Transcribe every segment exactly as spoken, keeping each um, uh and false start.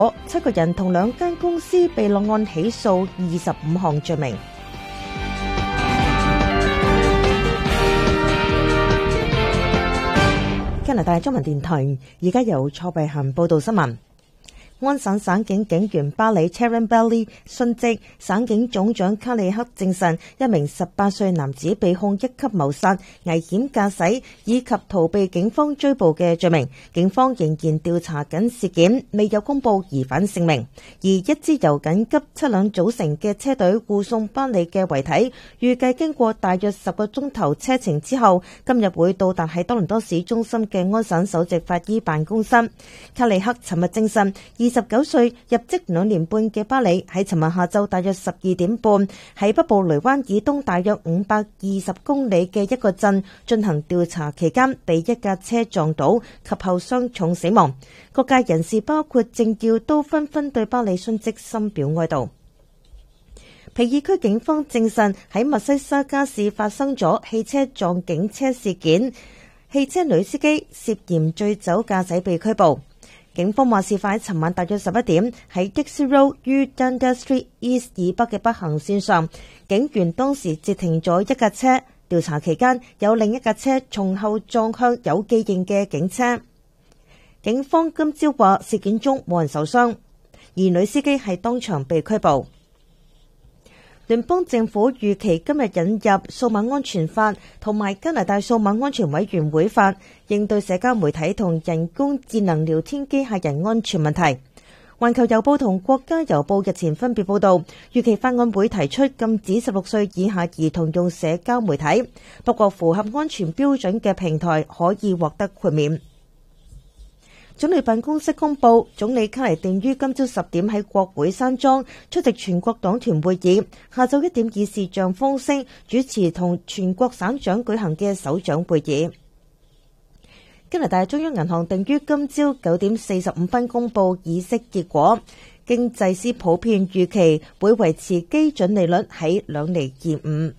七個人同兩間公司被落案起訴二十五項罪名。加拿大中文電台而家由蔡慧嫻報道新聞。安省省警警員巴里 Taran Belly 殉職，省警總長卡里克證實一名十八歲男子被控一級謀殺、危險駕駛以及逃避警方追捕嘅罪名。警方仍然調查緊事件，未有公布疑犯姓名。而一支由緊急七輛組成嘅車隊護送巴里嘅遺體，預計經過大約十個鐘頭車程之後，今日會到達喺多倫多市中心嘅安省首席法醫辦公室。卡里克尋日證實，二十九歲入職兩年半嘅巴里喺尋日下晝大約十二點半喺北部雷灣以東大約五百二十公里嘅一個鎮進行調查期間，被一架車撞倒，及後傷重死亡。各界人士包括政要都紛紛對巴里殉職深表哀悼。皮爾區警方證實喺密西沙加市發生咗汽車撞警車事件，汽車女司機涉嫌醉酒駕駛被拘捕。警方話事發喺尋晚大約十一點，喺 Dixie Road 於 Dundas Street East 以北嘅北行線上，警員當時截停咗一架車。調查期間，有另一架車從後撞向有記認嘅警車。警方今朝話事件中冇人受傷，而女司機係當場被拘捕。聯邦政府預期今日引入數碼安全法同埋加拿大數碼安全委員會法，應對社交媒體同人工智能聊天機械人安全問題。環球郵報同國家郵報日前分別報道，預期法案會提出禁止十六歲以下兒童用社交媒體，不過符合安全標準嘅平台可以獲得豁免。總理辦公室公布，總理卡尼定於今朝十點喺國會山莊出席全國黨團會議，下晝一點以視像方式主持同全國省長舉行嘅首長會議。加拿大中央銀行定於今朝九點四十五分公布議息結果，經濟師普遍預期會維持基準利率喺兩厘二五。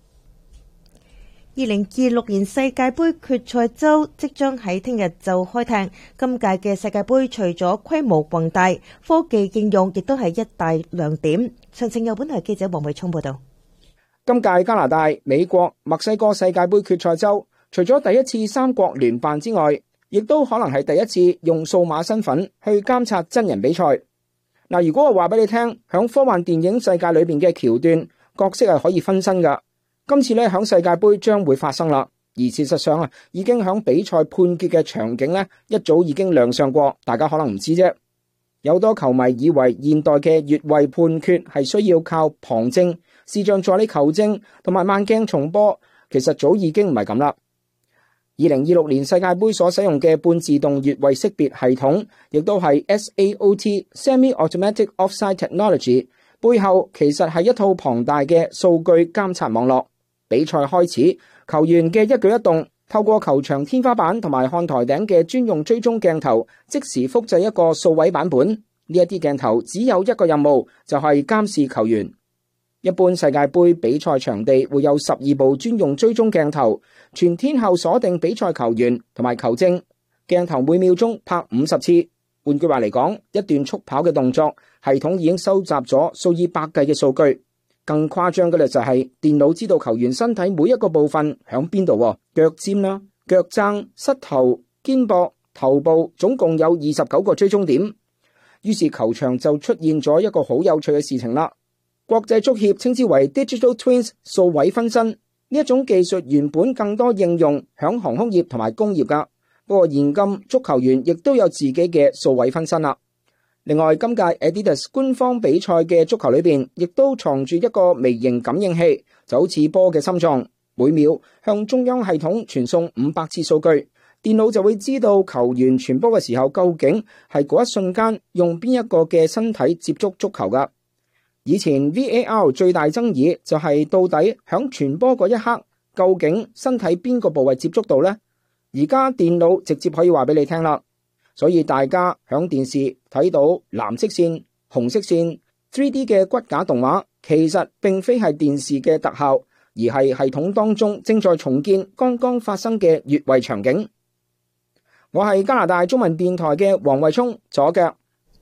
二零二六年世界盃決賽周即將喺聽日就開踢。今屆嘅世界盃除咗規模宏大，科技應用亦都係一大亮點。詳情由本台記者黃偉聰報道。 今屆加拿大、美國、墨西哥世界盃決賽周，除咗第一次三國聯辦之外，亦都可能係第一次用數碼身份去監察真人比賽。嗱，如果我話俾你聽，響科幻電影世界裏邊嘅橋段角色係可以分身噶。今次咧響世界盃將會發生啦，而事實上啊，已經響比賽判決嘅場景咧一早已經亮相過，大家可能唔知啫。有多球迷以為現代嘅越位判決係需要靠旁證、視像助理求證同埋慢鏡重播，其實早已經唔係咁啦。二零二六年世界盃所使用嘅半自動越位識別系統，亦都係 S A O T Semi-Automatic Offside Technology， 背後其實係一套龐大嘅數據監察網絡。比賽開始，球員嘅一舉一動透過球場天花板同埋看台頂嘅專用追蹤鏡頭，即時複製一個數位版本。呢一啲鏡頭只有一個任務，就係監視球員。一般世界盃比賽場地會有十二部專用追蹤鏡頭，全天候鎖定比賽球員同埋球證。鏡頭每秒鐘拍五十次。換句話嚟講，一段速跑嘅動作，系統已經收集咗數以百計嘅數據。更誇張嘅咧就係電腦知道球員身體每一個部分響邊度，腳尖啦、腳踭、膝頭、肩膊、頭部，總共有二十九個追蹤點。於是球場就出現咗一個好有趣嘅事情啦。國際足協稱之為 Digital Twins 數位分身，呢一種技術原本更多應用響航空業同埋工業噶，不過現今足球員亦都有自己嘅數位分身啦。另外，今屆 Adidas 官方比賽嘅足球裏邊，亦都藏住一個微型感應器，就好似波嘅心臟，每秒向中央系統傳送五百次數據，電腦就會知道球員傳波嘅時候，究竟係嗰一瞬間用邊一個嘅身體接觸足球噶。以前 V A R 最大爭議就係到底響傳波嗰一刻，究竟身體邊個部位接觸到呢？而家電腦直接可以話俾你聽啦。所以大家響電視睇到藍色線、紅色線、三 D 嘅骨架動畫，其實並非係電視嘅特效，而係系統當中正在重建剛剛發生嘅越位場景。我係加拿大中文電台嘅黃慧聰，左腳。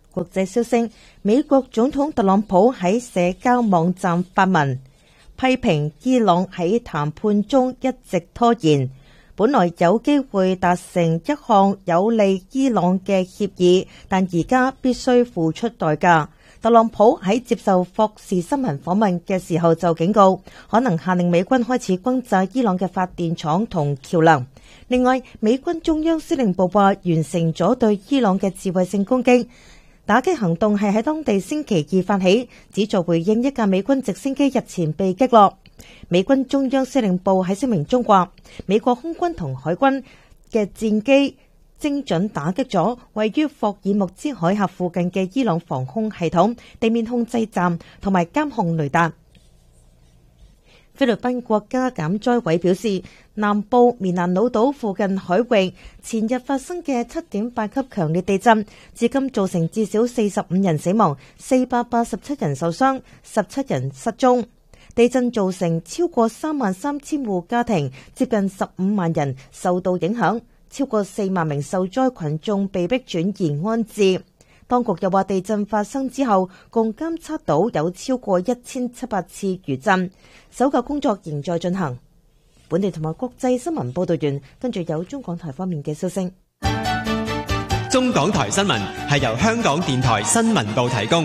國際消息，美國總統特朗普喺社交網站發文，批評伊朗喺談判中一直拖延，本來有機會達成一項有利伊朗嘅協議，但而家必須付出代價。特朗普喺接受霍士新聞訪問嘅時候就警告，可能下令美軍開始轟炸伊朗嘅發電廠同橋樑。另外，美軍中央司令部話完成咗對伊朗嘅智慧性攻擊，打擊行動係喺當地星期二發起，旨在回應一架美軍直升機日前被擊落。美軍中央司令部喺聲明中話，美國空軍同海軍嘅戰機精準打擊咗位於霍爾木茲海峽附近嘅伊朗防空系統、地面控制站同埋監控雷達。菲律賓國家減災委表示，南部棉蘭老島附近海域前日發生嘅七點八級強烈地震，至今造成至少四十五人死亡、四百八十七人受傷、十七人失蹤。地震造成超過三萬三千戶家庭，接近十五萬人受到影響，超過四萬名受災群眾被迫轉移安置。當局又話，地震發生之後，共監測到有超過一千七百次餘震，搜救工作仍在進行。本地同埋國際新聞報道完，跟住有中港台方面嘅消息。 中港台新聞係由香港電台新聞部提供。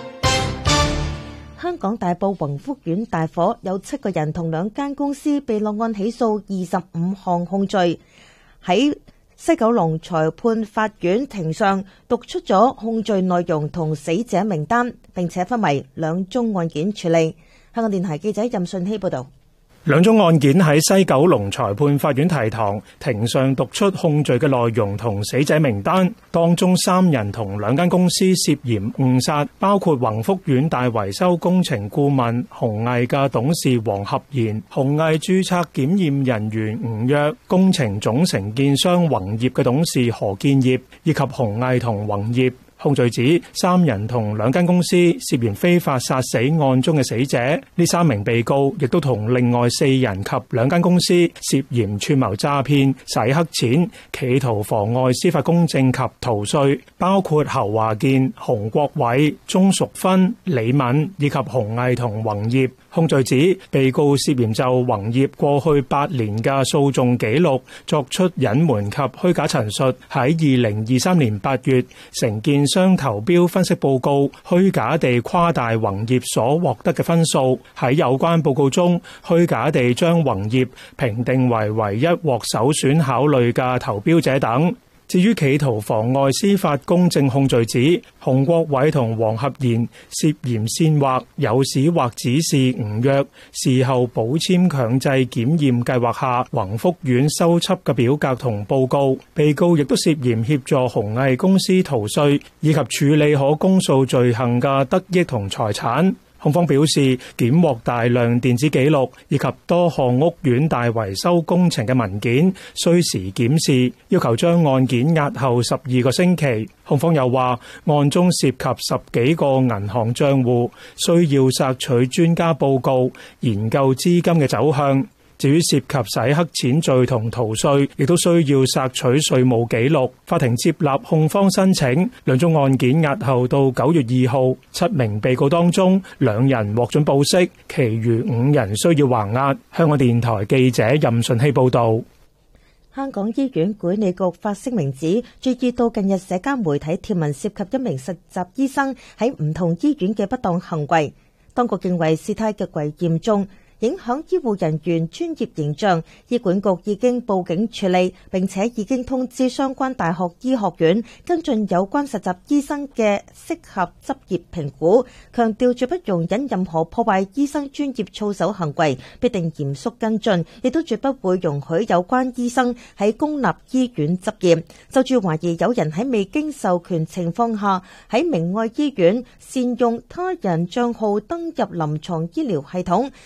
香港大埔宏福苑大火，有七個人同兩間公司被落案起訴二十五項控罪。喺西九龍裁判法院庭上讀出咗控罪內容同死者名單，並且分為兩宗案件處理。香港電台記者任順希報道。 兩宗案件喺西九龍裁判法院提堂，庭上讀出控罪嘅內容同死者名單，當中三人同兩間公司涉嫌誤殺，包括宏福苑大維修工程顧問鴻毅嘅董事黃合賢、鴻毅註冊檢驗人員吳躍、工程總承建商宏業嘅董事何建業以及鴻毅同宏業。控罪指三人同兩間公司涉嫌非法殺死案中嘅死者，呢三名被告亦都同另外四人及兩間公司涉嫌串謀詐騙、洗黑錢、企圖妨礙司法公正及逃稅，包括侯華健、洪國偉、鍾淑芬、李敏以及鴻毅同宏業。控罪指被告涉嫌就宏業過去八年嘅訴訟記錄作出隱瞞及虛假陳述，喺二零二三年八月承建商投標分析報告虛假地誇大宏業所獲得嘅分數，喺有關報告中虛假地將宏業評定為唯一獲首選考慮嘅投標者等。至於企圖妨礙司法公正控罪指，洪國偉同黃合賢涉嫌煽惑、誘使或指示吳躍事後補簽強制檢驗計劃下宏福苑收葺嘅表格同報告。被告亦都涉嫌協助鴻毅公司逃稅以及處理可公訴罪行嘅得益同財產。控方表示，檢獲大量電子記錄以及多項屋苑大維修工程嘅文件，需時檢視，要求將案件押後十二個星期。控方又話，案中涉及十幾個銀行賬戶，需要索取專家報告，研究資金嘅走向。至於涉及洗黑錢罪同逃稅，亦都需要索取稅務記錄。法庭接納控方申請，兩宗案件押後到九月二號。七名被告當中，兩人獲准保釋，其餘五人需要還押。香港電台記者任順希報導。 香港醫院管理局發聲明指，注意到近日社交媒體貼文涉及一名實習醫生喺唔同醫院嘅不當行為，當局認為事態極為嚴重，影響醫護人員專業形象，醫管局已經報警處理，並且已經通知相關大學醫學院跟進有關實習醫生嘅適合執業評估，強調絕不容忍任何破壞醫生專業操守行為，必定嚴肅跟進，亦都絕不會容許有關醫生喺公立醫院執業。就住懷疑有人喺未經授權情況下喺明愛醫院善用他人帳號登入臨床醫療系統，瀏覽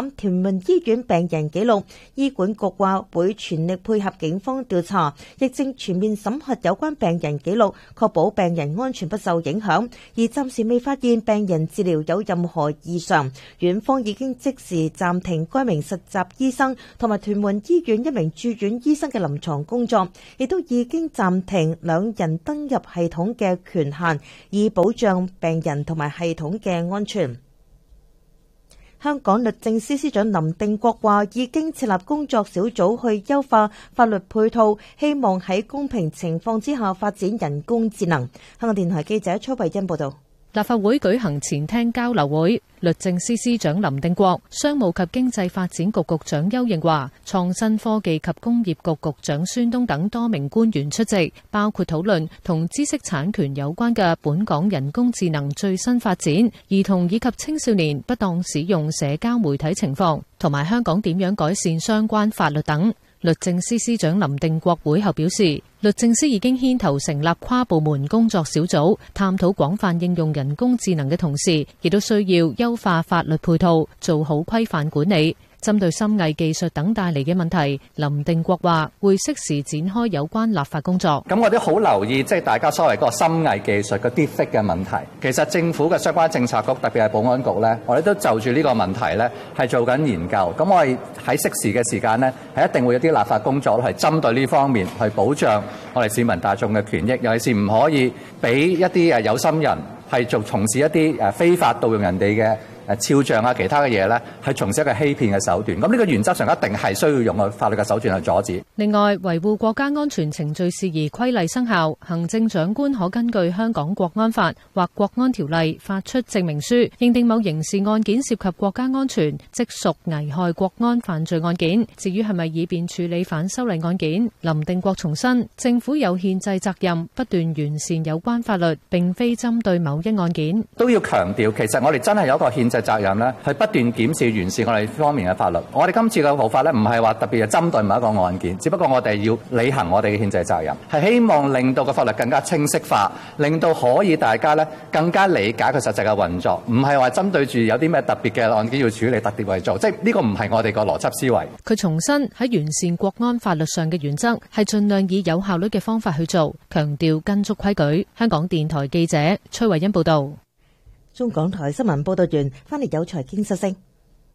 攬屯門醫院病人記錄，醫管局話會全力配合警方調查，亦正全面審核有關病人記錄，確保病人安全不受影響。而暫時未發現病人治療有任何異常，院方已經即時暫停該名實習醫生同埋屯門醫院一名住院醫生嘅臨床工作，亦都已經暫停兩人登入系統嘅權限，以保障病人同埋系統嘅安全。香港律政司司長林定國話，已經設立工作小組去優化法律配套，希望喺公平情況之下發展人工智能。香港電台記者崔慧欣報道。 立法會舉行前廳交流會，律政司司長林定國、商務及經濟發展局局長丘應樺、創新科技及工業局局長孫東等多名官員出席，包括討論同知識產權有關嘅本港人工智能最新發展、兒童以及青少年不當使用社交媒體情況，同埋香港點樣改善相關法律等。律政司司長林定國會後表示，律政司已經牽頭成立跨部門工作小組，探討廣泛應用人工智能嘅同時，亦都需要優化法律配套，做好規範管理。針對深偽技術等帶嚟嘅問題，林定國話會適時展開有關立法工作。 咁我哋好留意，即係大家所謂嗰個深偽技術嘅 deepfake 嘅問題。其實政府嘅相關政策局，特別係保安局咧，我哋都就住呢個問題咧係做緊研究。咁我哋喺適時嘅時間咧，係一定會有啲立法工作係針對呢方面去保障我哋市民大眾嘅權益，尤其是唔可以俾一啲誒有心人係做從事一啲誒非法盜用人哋嘅誒肖像啊，其他嘅嘢咧，係從事一個欺騙嘅手段。咁呢個原則上一定係需要用個法律嘅手段去阻止。 另外，維護國家安全程序事宜規例生效，行政長官可根據香港國安法或國安條例發出證明書，認定某刑事案件涉及國家安全，即屬危害國安犯罪案件。至於係咪以便處理反修例案件，林定國重申，政府有憲制責任不斷完善有關法律，並非針對某一案件。 都要強調，其實我哋真係有一個憲責任咧，係不斷檢視完善我哋方面嘅法律。我哋今次嘅做法咧，唔係話特別係針對某一個案件，只不過我哋要履行我哋嘅憲制責任，係希望令到個法律更加清晰化，令到可以大家咧更加理解佢實際嘅運作，唔係話針對住有啲咩特別嘅案件要處理特別為做，即係呢個唔係我哋個邏輯思維。 佢重申喺完善國安法律上嘅原則係盡量以有效率嘅方法去做，強調跟足規矩。香港電台記者崔慧欣報道。 中港台新聞報道完，翻嚟有財經消息。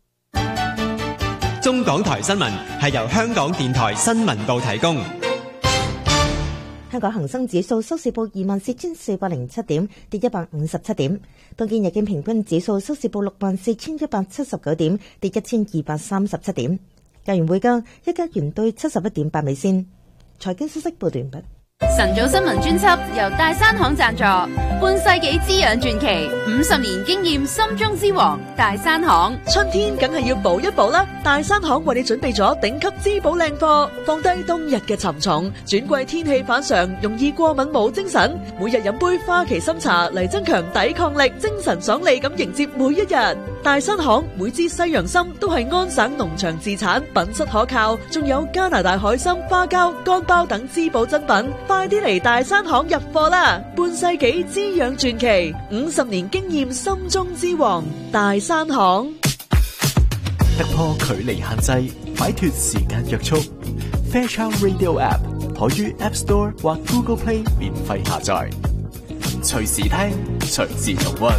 中港台新聞係由香港電台新聞部提供。 香港恒生指數收市報二萬四千四百零七點，跌一百五十七點。東京日經平均指數收市報六萬四千一百七十九點，跌一千二百三十七點。日元匯價一加元兌七十一點八美仙。財經消息報道完畢。 晨早新聞專輯由大山行贊助，半世紀滋養傳奇，五十年經驗，心中之王大山行。 春天梗係要補一補啦，大山行為你準備咗頂級滋補靚貨，放低冬日嘅沉重，轉季天氣反常，容易過敏冇精神，每日飲杯花旗參茶嚟增強抵抗力，精神爽利咁迎接每一日。大山行每支西洋參都係安省農場自產，品質可靠，仲有加拿大海參、花膠、乾包等滋補珍品。快啲嚟大山行入貨啦！半世紀滋養傳奇，五十年經驗，心中之王大山行。 突破距離限制，擺脫時間約束。Fairchild Radio App 可於 App Store 或 Google Play 免費下載，隨時聽，隨時重溫。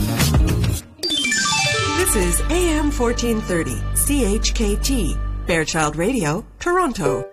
This is A M fourteen thirty C H K T Fairchild Radio, Toronto.